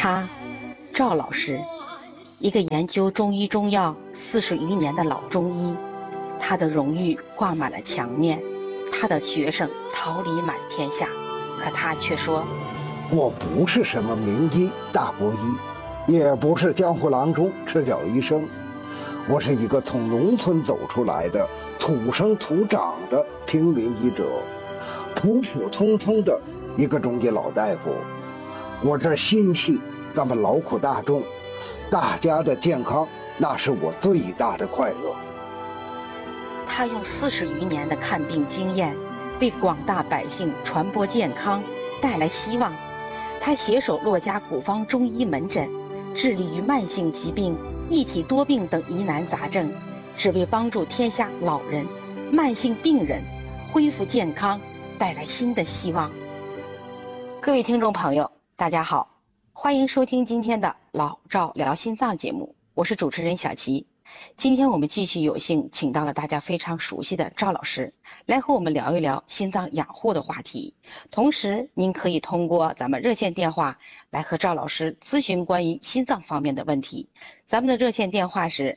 他，赵老师，一个研究中医中药40余年的老中医，他的荣誉挂满了墙面，他的学生桃李满天下，可他却说， 我不是什么名医大国医，也不是江湖郎中赤脚医生，我是一个从农村走出来的土生土长的平民医者，普普通通的一个中医老大夫。我这心系咱们劳苦大众，大家的健康，那是我最大的快乐。 他用40余年的看病经验，为广大百姓传播健康，带来希望。他携手洛家古方中医门诊，致力于慢性疾病、一体多病等疑难杂症，只为帮助天下老人、慢性病人恢复健康，带来新的希望。各位听众朋友，大家好，欢迎收听今天的老赵聊心脏节目，我是主持人小琪。今天我们继续有幸请到了大家非常熟悉的赵老师，来和我们聊一聊心脏养护的话题。同时您可以通过咱们热线电话来和赵老师咨询关于心脏方面的问题。咱们的热线电话是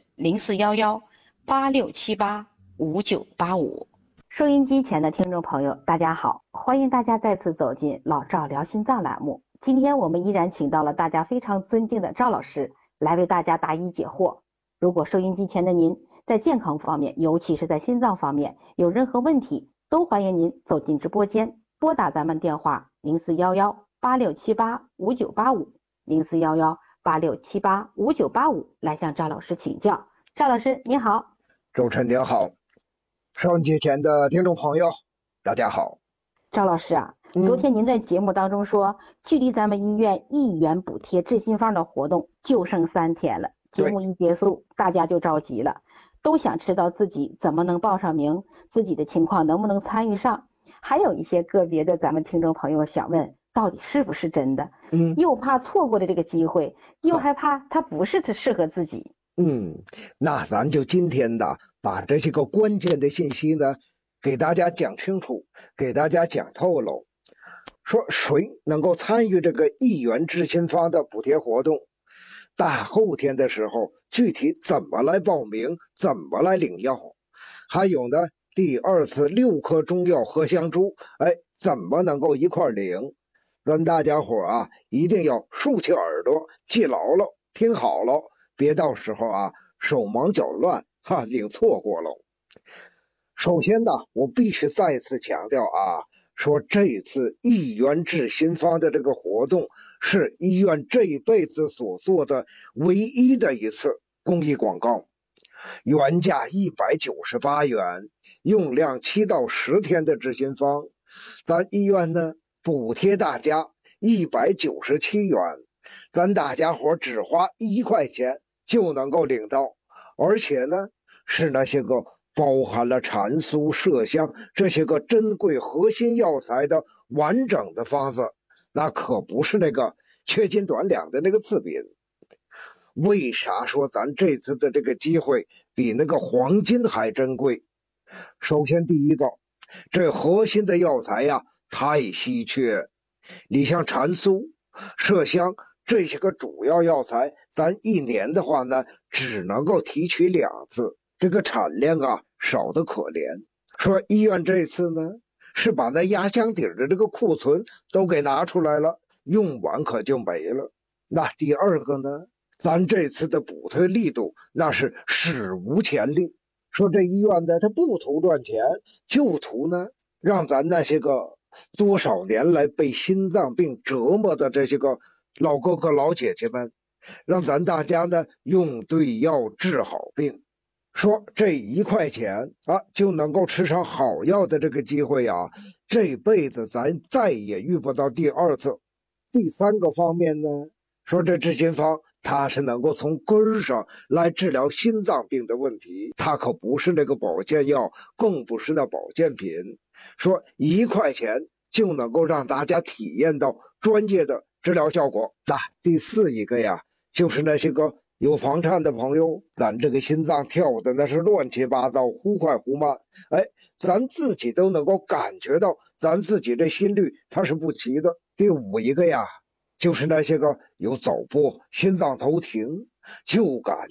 0411-8678-5985。收音机前的听众朋友大家好，欢迎大家再次走进老赵聊心脏栏目。今天我们依然请到了大家非常尊敬的赵老师来为大家答疑解惑。如果收音机前的您在健康方面，尤其是在心脏方面有任何问题，都欢迎您走进直播间，拨打咱们电话0411-8678-5985 0411-8678-5985来向赵老师请教。赵老师您好。 主持人您好，收音机前的听众朋友大家好。 赵老师啊，昨天您在节目当中说，距离咱们医院1元补贴治心方的活动就剩3天了。节目一结束，大家就着急了，都想知道自己怎么能报上名，自己的情况能不能参与上。还有一些个别的咱们听众朋友想问，到底是不是真的？又怕错过了这个机会，又害怕它不是适合自己。 那咱就今天的把这些个关键的信息呢，给大家讲清楚，给大家讲透了。说谁能够参与这个1元治心方的补贴活动？大后天的时候，具体怎么来报名，怎么来领药？还有呢，第2次6颗中药合香珠，怎么能够一块领？咱大家伙啊，一定要竖起耳朵，记牢了，听好了，别到时候啊手忙脚乱，领错过了。首先呢，我必须再次强调啊，说这次1元治心方的这个活动，是医院这一辈子所做的唯一的一次公益广告。原价198元，用量7到10天的治心方，咱医院呢补贴大家197元，咱大家伙只花1块钱就能够领到，而且呢是那些个包含了蟾酥、麝香这些个珍贵核心药材的完整的方子，那可不是那个缺斤短两的那个次品。为啥说咱这次的这个机会比那个黄金还珍贵？首先第一个，这核心的药材呀太稀缺。你像蟾酥、麝香这些个主要药材，咱1年的话呢只能够提取2次，这个产量啊少得可怜。说医院这次呢是把那压箱底的这个库存都给拿出来了，用完可就没了。那第2个呢，咱这次的补贴力度那是史无前例。说这医院呢它不图赚钱，就图呢让咱那些个多少年来被心脏病折磨的这些个老哥哥老姐姐们，让咱大家呢用对药治好病。说这1块钱就能够吃上好药的这个机会啊，这辈子咱再也遇不到第2次。第3个方面呢，说这治心方它是能够从根上来治疗心脏病的问题，它可不是那个保健药，更不是那保健品。说1块钱就能够让大家体验到专业的治疗效果。第4一个呀，就是那些个有房颤的朋友，咱这个心脏跳的那是乱七八糟，忽快忽慢，咱自己都能够感觉到咱自己这心率它是不齐的。第5一个呀， 就是那些个有早搏、心脏骤停、就感